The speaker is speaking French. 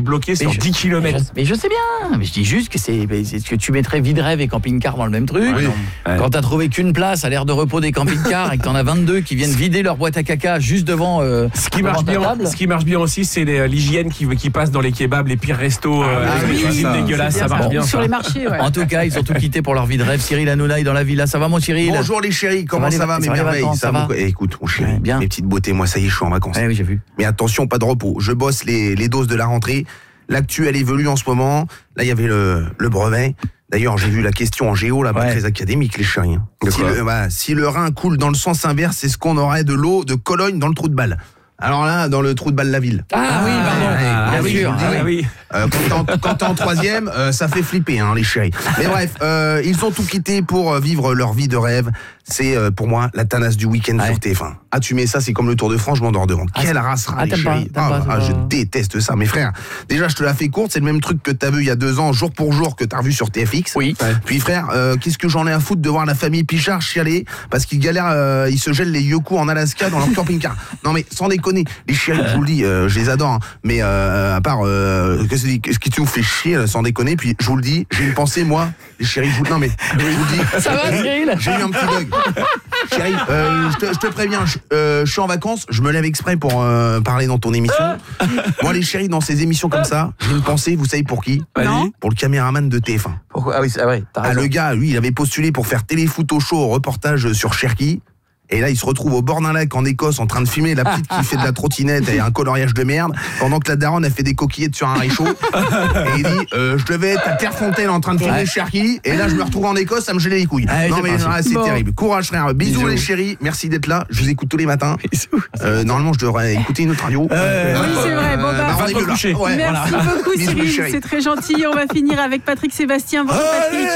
bloqué sur 10 km. Mais je sais bien, mais je dis juste que est-ce que tu mettrais Vide-Rêve et camping-car dans le même truc? Quand t'as trouvé qu'une place à l'aire de repos des camping-cars et que t'en as 22 qui viennent vider leur boîte à caca juste devant ce qui marche bien aussi, c'est l'hygiène qui passe dans les kebabs, les pires restos, les cuisines dégueulasses, ça marche bien. Sur les marchés, ouais. En tout cas, ils ont tout quitté pour leur Vide-Rêve. Cyril Hanouna est dans la villa. Ça va mon Cyril? Bonjour les chéris, comment ça va mes merveilles? Ça va. Écoute mon chéri, bien. mes petites beautés, moi ça y est, je suis en vacances. Oui, j'ai vu. Mais attention, pas de repos. Je bosse les doses de la rentrée. L'actu, elle évolue en ce moment. Là, il y avait le brevet. D'ailleurs, j'ai vu la question en géo, là, pas très académique, les chéris. Si le Rhin coule dans le sens inverse, c'est ce qu'on aurait de l'eau de Cologne dans le trou de balle. Alors là, dans le trou de balle la ville. Bien sûr. Quand t'es en troisième, ça fait flipper, les chéris. Mais bref, ils ont tout quitté pour vivre leur vie de rêve. C'est pour moi la tanasse du week-end sur TF1. Ah, tu mets ça, c'est comme le Tour de France, je m'endors devant. Quelle race, les chéris. Je déteste ça, mes frères. Déjà, je te la fais courte, c'est le même truc que t'as vu il y a 2 ans, jour pour jour, que t'as revu sur TFX. Oui. Puis frère, qu'est-ce que j'en ai à foutre de voir la famille Pichard chialer parce qu'ils galèrent, ils se gèlent les yoku en Alaska dans leur camping-car. Non mais sans déconner, les chéris, je vous le dis, je les adore, mais à part qu'est-ce qui nous fait chier, sans déconner. Puis je vous le dis, j'ai une pensée, moi, les chéris, je vous le dis. Ça va, Cyril? J'ai eu un petit bug. Chérie, je te préviens, je suis en vacances, je me lève exprès pour parler dans ton émission. Moi, les chéris, dans ces émissions comme ça, j'ai une pensée, vous savez pour qui? Non. Pour le caméraman de TF1. Pourquoi? Ah oui, c'est vrai, t'as raison. Le gars, lui, il avait postulé pour faire téléfoot au show, reportage sur Cherki. Et là, il se retrouve au bord d'un lac en Écosse en train de filmer la petite qui fait de la trottinette et un coloriage de merde, pendant que la daronne a fait des coquillettes sur un réchaud. Et il dit, je devais être à Clairefontaine en train de filmer Cherki, et là, je me retrouve en Écosse, ça me gelait les couilles. Non mais c'est terrible. Courage frère, bisous les chéris, merci d'être là, je vous écoute tous les matins. Normalement, je devrais écouter une autre radio. Oui, c'est vrai. Bon, va te coucher. merci beaucoup Cyril, c'est très gentil. On va finir avec Patrick Sébastien. Bonjour Patrick.